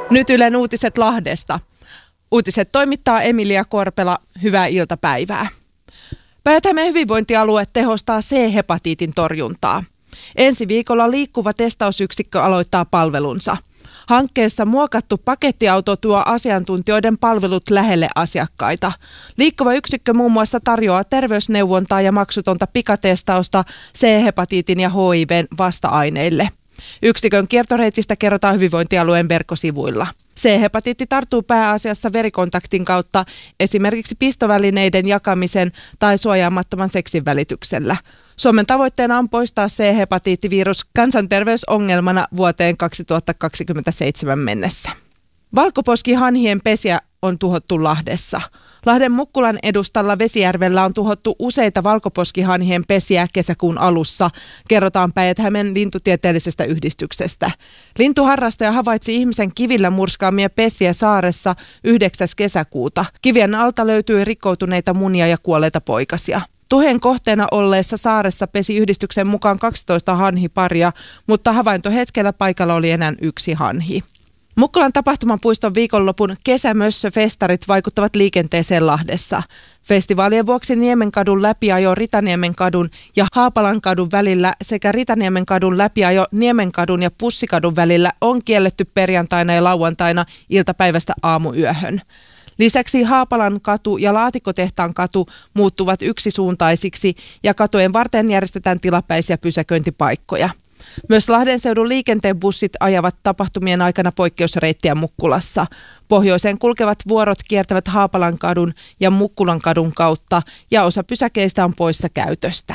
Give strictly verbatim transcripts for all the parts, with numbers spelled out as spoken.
Nyt Ylen uutiset Lahdesta. Uutiset toimittaa Emilia Korpela. Hyvää iltapäivää. Päijät-Hämeen hyvinvointialue tehostaa C-hepatiitin torjuntaa. Ensi viikolla liikkuva testausyksikkö aloittaa palvelunsa. Hankkeessa muokattu pakettiauto tuo asiantuntijoiden palvelut lähelle asiakkaita. Liikkuva yksikkö muun muassa tarjoaa terveysneuvontaa ja maksutonta pikatestausta C-hepatiitin ja H I V:n vasta-aineille. Yksikön kiertoreitistä kerrotaan hyvinvointialueen verkkosivuilla. C-hepatiitti tarttuu pääasiassa verikontaktin kautta, esimerkiksi pistovälineiden jakamisen tai suojaamattoman seksin välityksellä. Suomen tavoitteena on poistaa C-hepatiittivirus kansanterveysongelmana vuoteen kaksituhattakaksikymmentäseitsemän mennessä. Valkoposkihanhien pesiä on tuhottu Lahdessa. Lahden Mukkulan edustalla Vesijärvellä on tuhottu useita valkoposkihanhien pesiä kesäkuun alussa, kerrotaan Päijät-Hämeen lintutieteellisestä yhdistyksestä. Lintuharrastaja havaitsi ihmisen kivillä murskaamia pesiä saaressa yhdeksäs kesäkuuta. Kivien alta löytyi rikkoutuneita munia ja kuolleita poikasia. Tuheen kohteena olleessa saaressa pesi yhdistyksen mukaan kaksitoista hanhiparia, mutta havaintohetkellä paikalla oli enää yksi hanhi. Mukkulan tapahtumapuiston viikonlopun kesämössöfestarit vaikuttavat liikenteeseen Lahdessa. Festivaalien vuoksi Niemenkadun läpiajo Ritaniemen kadun ja Haapalan kadun välillä sekä Ritaniemen kadun läpiajo Niemenkadun ja Pussikadun välillä on kielletty perjantaina ja lauantaina iltapäivästä aamuyöhön. Lisäksi Haapalan katu ja Laatikkotehtaan katu muuttuvat yksisuuntaisiksi ja katujen varten järjestetään tilapäisiä pysäköintipaikkoja. Myös Lahden seudun liikenteen bussit ajavat tapahtumien aikana poikkeusreittiä Mukkulassa. Pohjoiseen kulkevat vuorot kiertävät Haapalan kadun ja Mukkulan kadun kautta ja osa pysäkeistä on poissa käytöstä.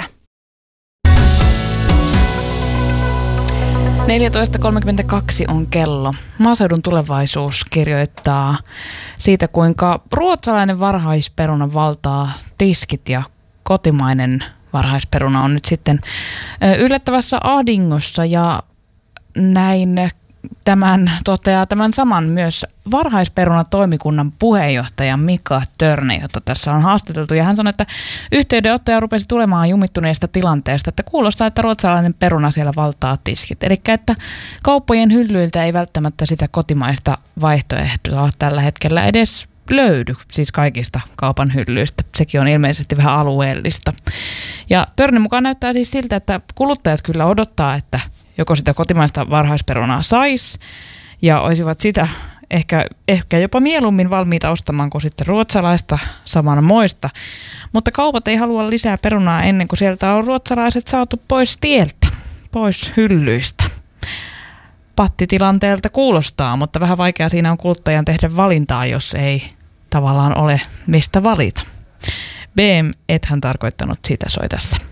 neljätoista kolmekymmentäkaksi on kello. Maaseudun tulevaisuus kirjoittaa siitä, kuinka ruotsalainen varhaisperuna valtaa tiskit ja kotimainen varhaisperuna on nyt sitten yllättävässä ahdingossa, ja näin tämän toteaa tämän saman myös varhaisperunatoimikunnan puheenjohtaja Mika Törne, jota tässä on haastateltu, ja hän sanoi, että yhteydenottaja rupesi tulemaan jumittuneesta tilanteesta, että kuulostaa, että ruotsalainen peruna siellä valtaa tiskit. Eli että kauppojen hyllyiltä ei välttämättä sitä kotimaista vaihtoehtoa tällä hetkellä edes löydy, siis kaikista kaupan hyllyistä. Sekin on ilmeisesti vähän alueellista. Ja Törnen mukaan näyttää siis siltä, että kuluttajat kyllä odottaa, että joko sitä kotimaista varhaisperunaa saisi ja olisivat sitä ehkä, ehkä jopa mieluummin valmiita ostamaan kuin sitten ruotsalaista samanmoista. Mutta kaupat ei halua lisää perunaa ennen kuin sieltä on ruotsalaiset saatu pois tieltä, pois hyllyistä. Pattitilanteelta kuulostaa, mutta vähän vaikea siinä on kuluttajan tehdä valintaa, jos ei tavallaan ole mistä valita. B M, ethän tarkoittanut sitä, soi tässä.